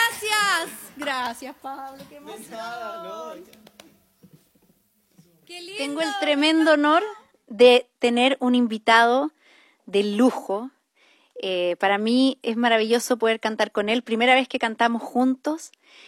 Gracias. Gracias, Pablo. Qué emoción. Qué lindo. Tengo el tremendo honor de tener un invitado de lujo. Para mí es maravilloso poder cantar con él. Primera vez que cantamos juntos.